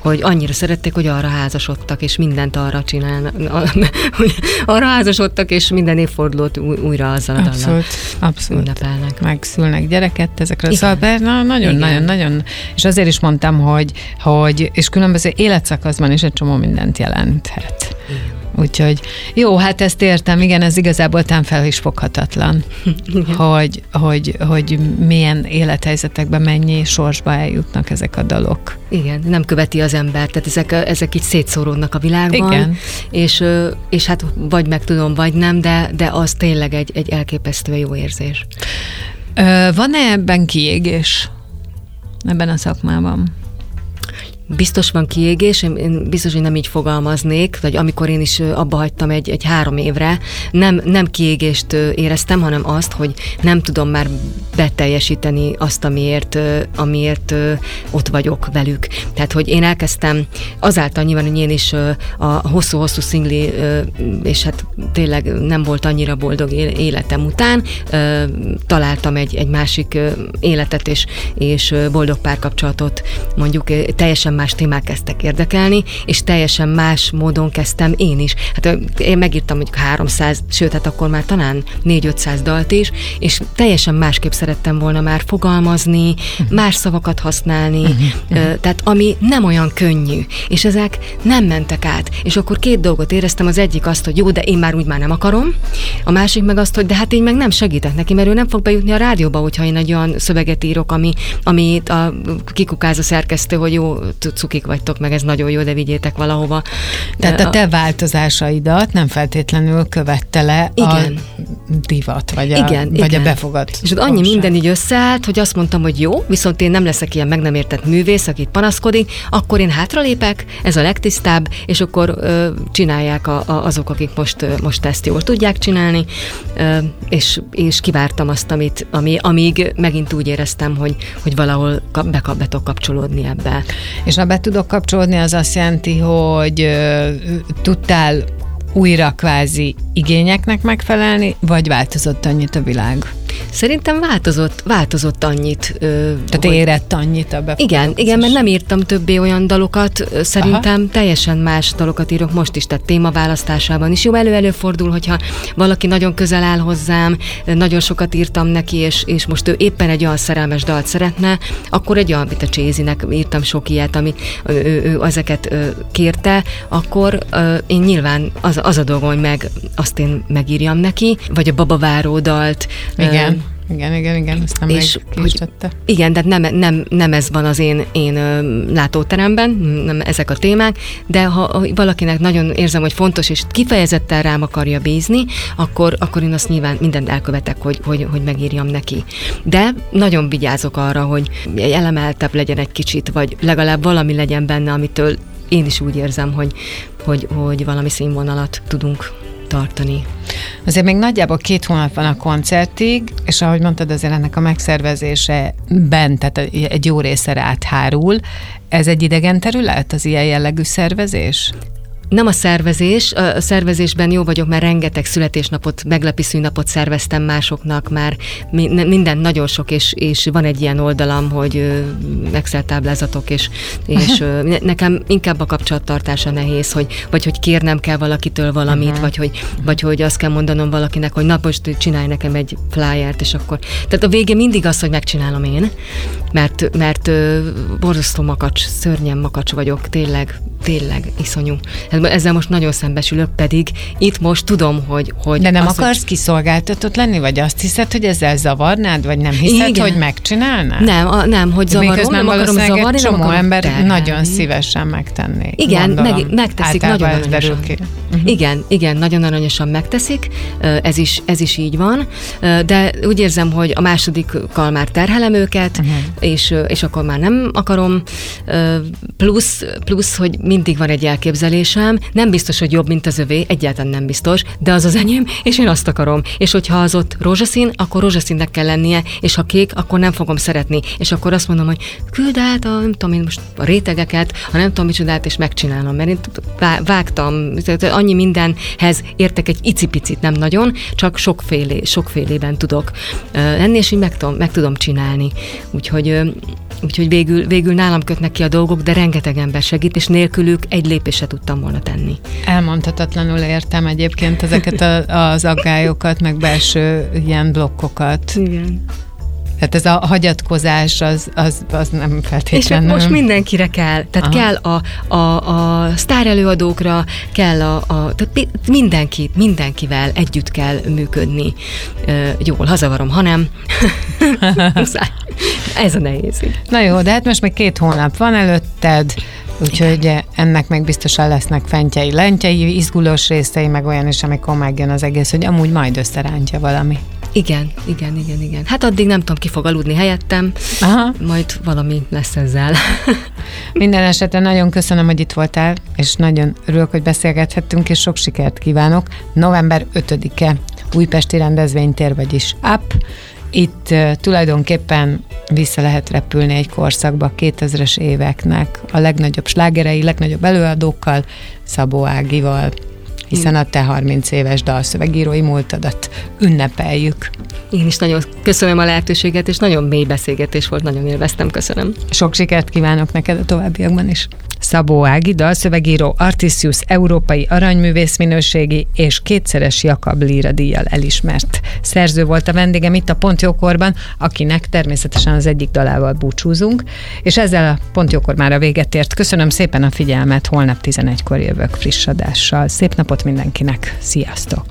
hogy annyira szerették, hogy arra házasodtak, és mindent arra csinálnak, arra házasodtak, és minden évfordulót újra azzal a dallal ünnepelnek. Megszülnek gyereket ezekre a szalpára. Nagyon, és azért is mondtam, hogy és különböző életszakaszban is egy csomó mindent jelenthet. Igen. Úgyhogy jó, hát ezt értem, igen, ez igazából fel is foghatatlan, hogy milyen élethelyzetekben mennyi sorsba eljutnak ezek a dalok. Igen, nem követi az ember, tehát ezek így szétszóródnak a világban, igen. És hát vagy megtudom, vagy nem, de az tényleg egy elképesztően jó érzés. Van-e ebben kiégés? Ebben a szakmában? Biztos van kiégés, én biztos, hogy nem így fogalmaznék, vagy amikor én is abba hagytam egy 3 évre, nem kiégést éreztem, hanem azt, hogy nem tudom már beteljesíteni azt, amiért ott vagyok velük. Tehát, hogy én elkezdtem azáltal nyilván, hogy én is a hosszú-hosszú szingli, és hát tényleg nem volt annyira boldog életem után, találtam egy másik életet és boldog párkapcsolatot, mondjuk teljesen más témák kezdtek érdekelni, és teljesen más módon kezdtem én is. Hát én megírtam mondjuk 300, sőt, hát akkor már talán 400-500 dalt is, és teljesen másképp szerettem volna már fogalmazni, más szavakat használni, tehát ami nem olyan könnyű, és ezek nem mentek át. És akkor 2 dolgot éreztem, az egyik azt, hogy jó, de én már úgy már nem akarom, a másik meg azt, hogy de hát én meg nem segítek neki, mert ő nem fog bejutni a rádióba, hogyha én egy olyan szöveget írok, amit a kikukáz a szerkesztő, hogy jó, cukik vagytok, meg ez nagyon jó, de vigyétek valahova. Tehát a te változásaidat nem feltétlenül követte le a divat, vagy a befogadt. És ott annyi minden így összeállt, hogy azt mondtam, hogy jó, viszont én nem leszek ilyen meg nem értett művész, aki panaszkodik, akkor én hátralépek, ez a legtisztább, és akkor csinálják azok, akik most ezt jól tudják csinálni, és kivártam azt, amíg megint úgy éreztem, hogy valahol be tudok kapcsolódni ebbe. És ha be tudok kapcsolódni, az azt jelenti, hogy tudtál újra kvázi igényeknek megfelelni, vagy változott annyit a világ? Szerintem változott annyit. Tehát érett annyit a befogadás. Igen, mert nem írtam többé olyan dalokat, szerintem teljesen más dalokat írok most is, tehát témaválasztásában is. Jó, előfordul, hogyha valaki nagyon közel áll hozzám, nagyon sokat írtam neki, és most ő éppen egy olyan szerelmes dalt szeretne, akkor egy olyan, mint a Csézinek írtam sok ilyet, ami ő ezeket kérte, akkor én nyilván az a dolgom, hogy azt én megírjam neki, vagy a Babaváró dalt. Igen, ezt nem megkéstette. Igen, tehát nem ez van az én látóteremben, nem ezek a témák, de ha valakinek nagyon érzem, hogy fontos, és kifejezetten rám akarja bízni, akkor én azt nyilván mindent elkövetek, hogy megírjam neki. De nagyon vigyázok arra, hogy elemeltebb legyen egy kicsit, vagy legalább valami legyen benne, amitől én is úgy érzem, hogy valami színvonalat tudunk tartani. Azért még nagyjából 2 hónap van a koncertig, és ahogy mondtad, azért ennek a megszervezéseben, tehát egy jó része rád hárul. Ez egy idegen terület, az ilyen jellegű szervezés? Nem a szervezés, a szervezésben jó vagyok, mert rengeteg születésnapot, meglepi szűnapot szerveztem másoknak, már minden nagyon sok, és van egy ilyen oldalam, hogy Excel táblázatok, és nekem inkább a kapcsolattartása nehéz, vagy hogy kérnem kell valakitől valamit, vagy hogy azt kell mondanom valakinek, hogy na most csinálj nekem egy flyert, és akkor. Tehát a vége mindig az, hogy megcsinálom én, mert borzasztó makacs, szörnyen makacs vagyok, tényleg iszonyú. Ezzel most nagyon szembesülök, pedig itt most tudom, hogy de nem akarsz kiszolgáltatott lenni, vagy azt hiszed, hogy ezzel zavarnád, vagy nem hiszed, igen, hogy megcsinálnád? Nem, hogy zavarom, nem akarom zavarni, nem akarom ember terhelni. Nagyon szívesen megtenné. Igen, megteszik, nagyon aranyosan. Igen, nagyon aranyosan megteszik, ez is így van, de úgy érzem, hogy a másodikkal már terhelem őket, és akkor már nem akarom, plusz, hogy mindig van egy elképzelésem, nem biztos, hogy jobb, mint az övé, egyáltalán nem biztos, de az enyém, és én azt akarom. És hogyha az ott rózsaszín, akkor rózsaszínnek kell lennie, és ha kék, akkor nem fogom szeretni. És akkor azt mondom, hogy küld át nem tudom én most a rétegeket, ha nem tudom micsodát, és megcsinálom, mert én vágtam, annyi mindenhez értek egy icipicit, nem nagyon, csak sokfélében tudok lenni, és így meg tudom csinálni. Úgyhogy Úgyhogy végül nálam kötnek ki a dolgok, de rengeteg ember segít, és nélkülük egy lépést se tudtam volna tenni. Elmondhatatlanul értem egyébként ezeket az aggályokat, meg belső ilyen blokkokat. Igen. Tehát ez a hagyatkozás, az nem feltétlenül. És most mindenkire kell. Tehát kell a sztár előadókra, kell tehát mindenkivel együtt kell működni. Jól, hazavarom, ha nem. Ez a nehéz. Na jó, de hát most még 2 hónap van előtted, úgyhogy ennek meg biztosan lesznek fentjei, lentjei, izgulós részei, meg olyan is, amikor megjön az egész, hogy amúgy majd összerántja valami. Igen. Hát addig nem tudom, ki fog aludni helyettem, majd valami lesz ezzel. Minden esetre nagyon köszönöm, hogy itt voltál, és nagyon örülök, hogy beszélgethettünk, és sok sikert kívánok. November 5-e Újpesti rendezvénytér, vagyis UP. Itt tulajdonképpen vissza lehet repülni egy korszakba, 2000-es éveknek a legnagyobb slágerei, legnagyobb előadókkal, Szabó Ágival, hiszen a te 30 éves dalszövegírói múltadat ünnepeljük. Én is nagyon köszönöm a lehetőséget, és nagyon mély beszélgetés volt, nagyon élveztem, köszönöm. Sok sikert kívánok neked a továbbiakban is. Szabó Ági, dalszövegíró, Artisius európai aranyművész minőségi és 2-szeres Jakab Líra díjjal elismert szerző volt a vendégem itt a Pont Jókorban, akinek természetesen az egyik dalával búcsúzunk, és ezzel a Pont Jókor már a véget ért. Köszönöm szépen a figyelmet, holnap 11-kor jövök friss adással. Szép napot mindenkinek, sziasztok!